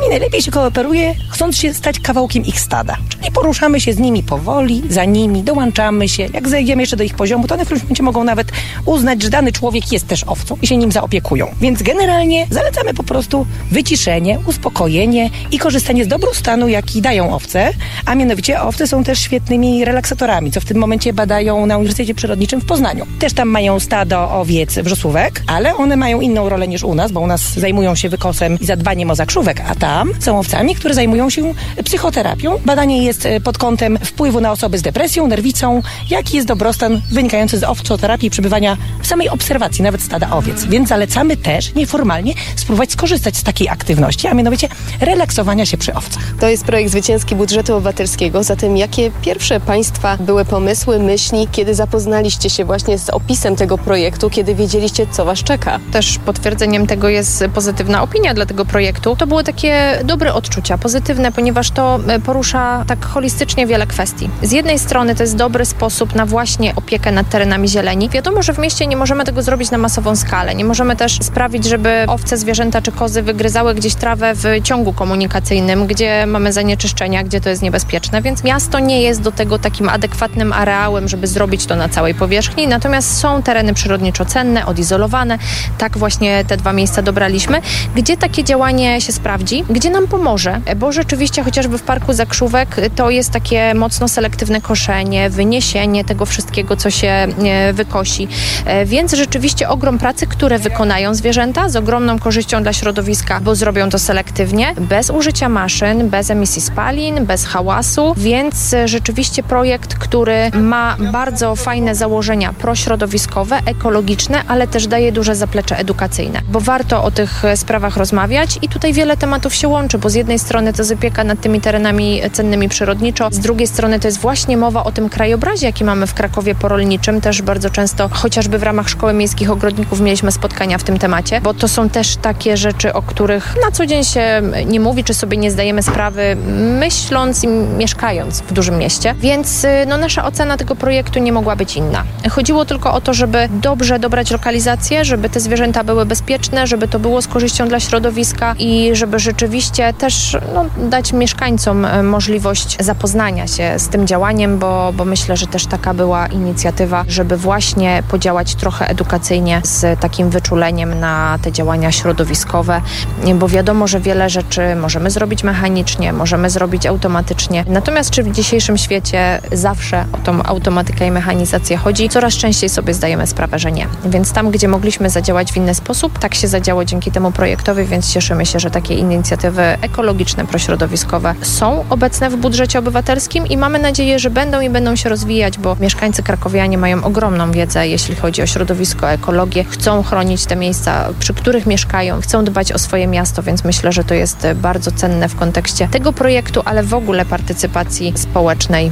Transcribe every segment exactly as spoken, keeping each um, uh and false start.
owcami najlepiej się kooperuje, chcąc się stać kawałkiem ich stada. Czyli poruszamy się z nimi powoli, za nimi, dołączamy się. Jak zejdziemy jeszcze do ich poziomu, to one w którymś momencie mogą nawet uznać, że dany człowiek jest też owcą i się nim zaopiekują. Więc generalnie zalecamy po prostu wyciszenie, uspokojenie i korzystanie z dobrostanu, jaki dają owce, a mianowicie owce są też świetnymi relaksatorami, co w tym momencie badają na Uniwersytecie Przyrodniczym w Poznaniu. Też tam mają stado owiec wrzosłówek, ale one mają inną rolę niż u nas, bo u nas zajmują się wykosem i zadbaniem o zakrzówek, a tam są owcami, które zajmują się psychoterapią. Badanie jest pod kątem wpływu na osoby z depresją, nerwicą, jaki jest dobrostan wynikający z owcoterapii i przebywania w samej obserwacji, nawet stada owiec. Więc zalecamy też nieformalnie spróbować skorzystać z takiej aktywności, a mianowicie relaksowania się przy owcach. To jest projekt zwycięski budżetu obywatelskiego, zatem jakie pierwsze Państwa były pomysły, myśli, kiedy zapoznaliście się właśnie z opisem tego projektu, kiedy wiedzieliście, co Was czeka? Też potwierdzeniem tego jest pozytywna opinia dla tego projektu. To były takie dobre odczucia, pozytywne, ponieważ to porusza tak holistycznie wiele kwestii. Z jednej strony to jest dobry sposób na właśnie opiekę nad terenami zieleni. Wiadomo, że w mieście nie możemy tego zrobić na masową skalę. Nie możemy też sprawić, żeby owce, zwierzęta czy kozy wygryzały gdzieś trawę w ciągu komunikacyjnym, gdzie mamy zanieczyszczenia, gdzie to jest niebezpieczne, więc miasto nie jest do tego takim adekwatnym areałem, żeby zrobić to na całej powierzchni. Natomiast są tereny przyrodniczo cenne, odizolowane. Tak właśnie te dwa miejsca dobraliśmy, gdzie takie działanie się sprawdzi, gdzie nam pomoże, bo rzeczywiście chociażby w Parku Zakrzówek to jest takie mocno selektywne koszenie, wyniesienie tego wszystkiego, co się wykosi. Więc rzeczywiście ogrom pracy, które wykonają zwierzęta z ogromną korzyścią dla środowiska, bo zrobią to selektywnie, bez użycia maszyn, bez emisji spalin, bez hałasu, więc rzeczywiście projekt, który ma bardzo fajne założenia prośrodowiskowe, ekologiczne, ale też daje duże zaplecze edukacyjne, bo warto o tych sprawach rozmawiać i tutaj wiele tematów się łączy, bo z jednej strony to jest opieka nad tymi terenami cennymi przyrodniczo, z drugiej strony to jest właśnie mowa o tym krajobrazie, jaki mamy w Krakowie porolniczym, też bardzo często, chociażby w ramach Szkoły Miejskich Ogrodników mieliśmy spotkania w tym temacie, bo to są też takie rzeczy, o których na co dzień się nie mówi, czy sobie nie zdajemy sprawy, myśląc i mieszkając w dużym mieście, więc no, nasza ocena tego projektu nie mogła być inna. Chodziło tylko o to, żeby dobrze dobrać lokalizację, żeby te zwierzęta były bezpieczne, żeby to było z korzyścią dla środowiska i żeby rzeczywiście też no, dać mieszkańcom możliwość zapoznania się z tym działaniem, bo, bo myślę, że też taka była inicjatywa, żeby właśnie podziałać trochę edukacyjnie z takim wyczuleniem na te działania środowiskowe, bo wiadomo, że wiele rzeczy możemy zrobić mechanicznie, możemy zrobić automatycznie. Natomiast czy w dzisiejszym świecie zawsze o tą automatykę i mechanizację chodzi? Coraz częściej sobie zdajemy sprawę, że nie. Więc tam, gdzie mogliśmy zadziałać w inny sposób, tak się zadziało dzięki temu projektowi, więc cieszymy się, że takie inicjatywy ekologiczne, prośrodowiskowe są obecne w budżecie obywatelskim i mamy nadzieję, że będą i będą się rozwijać, bo mieszkańcy krakowianie mają ogromną wiedzę, jeśli chodzi o środowisko, ekologię, chcą chronić te miejsca, przy których mieszkają, chcą dbać o swoje miasto, więc myślę, że to jest bardzo cenne w kontekście tego projektu, ale w ogóle partycypacji społecznej.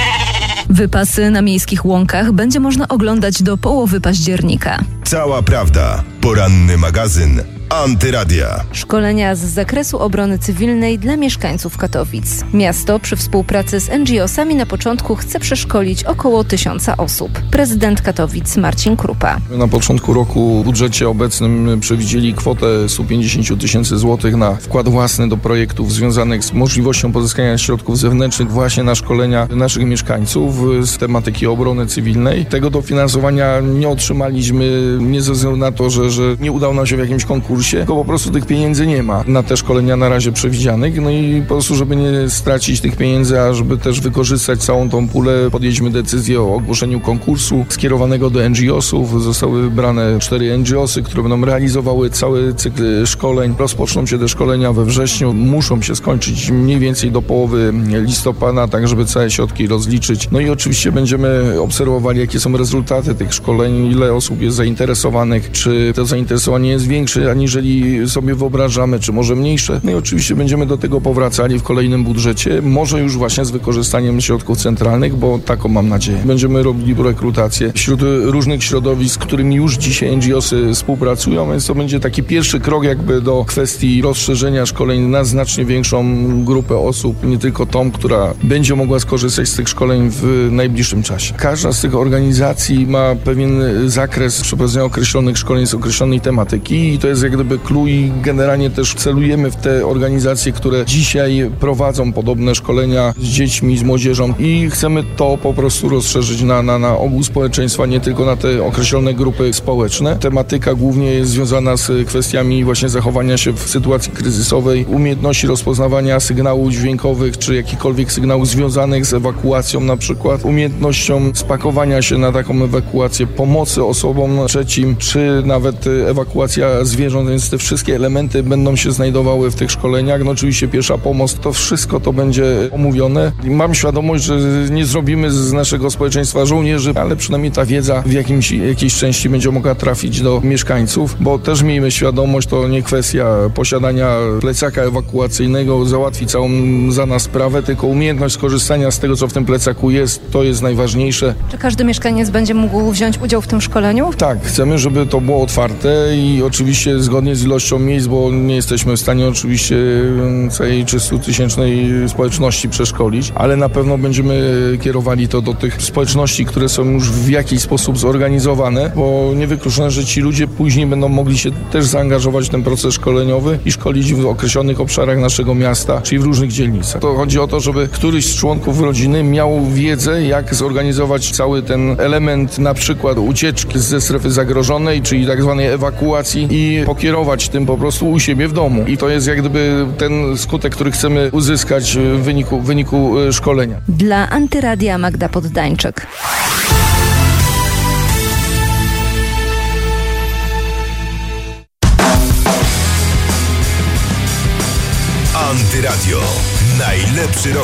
Wypasy na miejskich łąkach będzie można oglądać do połowy października. Cała prawda. Poranny magazyn Antyradia. Szkolenia z zakresu obrony cywilnej dla mieszkańców Katowic. Miasto przy współpracy z en dżi osami na początku chce przeszkolić około tysiąca osób. Prezydent Katowic Marcin Krupa. Na początku roku w budżecie obecnym przewidzieli kwotę sto pięćdziesiąt tysięcy złotych na wkład własny do projektów związanych z możliwością pozyskania środków zewnętrznych właśnie na szkolenia naszych mieszkańców z tematyki obrony cywilnej. Tego dofinansowania nie otrzymaliśmy nie ze względu na to, że, że nie udało nam się w jakimś konkursie, tylko po prostu tych pieniędzy nie ma na te szkolenia na razie przewidzianych. No i po prostu, żeby nie stracić tych pieniędzy, a żeby też wykorzystać całą tą pulę, podjęliśmy decyzję o ogłoszeniu konkursu skierowanego do en dżi osów. Zostały wybrane cztery en dżi osy, które będą realizowały cały cykl szkoleń. Rozpoczną się te szkolenia we wrześniu, muszą się skończyć mniej więcej do połowy listopada, tak żeby całe środki rozliczyć. No i oczywiście będziemy obserwowali, jakie są rezultaty tych szkoleń, ile osób jest zainteresowanych, czy to zainteresowanie jest większe, aniżeli sobie wyobrażamy, czy może mniejsze. No i oczywiście będziemy do tego powracali w kolejnym budżecie, może już właśnie z wykorzystaniem środków centralnych, bo taką mam nadzieję. Będziemy robili rekrutację wśród różnych środowisk, z którymi już dzisiaj en dżi osy współpracują, więc to będzie taki pierwszy krok jakby do kwestii rozszerzenia szkoleń na znacznie większą grupę osób, nie tylko tą, która będzie mogła skorzystać z tych szkoleń w najbliższym czasie. Każda z tych organizacji ma pewien zakres przeprowadzenia określonych szkoleń z określonej tematyki i to jest jak gdyby clue i generalnie też celujemy w te organizacje, które dzisiaj prowadzą podobne szkolenia z dziećmi, z młodzieżą i chcemy to po prostu rozszerzyć na, na, na ogół społeczeństwa, nie tylko na te określone grupy społeczne. Tematyka głównie jest związana z kwestiami właśnie zachowania się w sytuacji kryzysowej, umiejętności rozpoznawania sygnałów dźwiękowych, czy jakichkolwiek sygnałów związanych z ewakuacją na przykład, umiejętnością spakowania się na taką ewakuację, pomocy osobom trzecim, czy nawet ewakuacja zwierząt, więc te wszystkie elementy będą się znajdowały w tych szkoleniach. No oczywiście pierwsza pomoc, to wszystko to będzie omówione. I mam świadomość, że nie zrobimy z naszego społeczeństwa żołnierzy, ale przynajmniej ta wiedza w jakimś, jakiejś części będzie mogła trafić do mieszkańców, bo też miejmy świadomość, to nie kwestia posiadania plecaka ewakuacyjnego, załatwi całą za nas sprawę, tylko umiejętność skorzystania z tego, co w tym plecaku jest, to jest najważniejsze. Czy każdy mieszkaniec będzie mógł wziąć udział w tym szkoleniu? Tak, chcemy, żeby to było otwarte i oczywiście zgodnie z ilością miejsc, bo nie jesteśmy w stanie oczywiście całej trzystutysięcznej społeczności przeszkolić, ale na pewno będziemy kierowali to do tych społeczności, które są już w jakiś sposób zorganizowane, bo niewykluczone, że ci ludzie później będą mogli się też zaangażować w ten proces szkoleniowy i szkolić w określonych obszarach naszego miasta, czyli w różnych dzielnicach. To chodzi o to, żeby któryś z członków rodziny miał wiedzę, jak zorganizować cały ten element, na przykład ucieczki ze strefy zagrożonej, czyli tak zwanej ewakuacji i pokierować tym po prostu u siebie w domu. I to jest jak gdyby ten skutek, który chcemy uzyskać w wyniku, w wyniku szkolenia. Dla Antyradia Magda Poddańczyk. Antyradio. Najlepszy rock.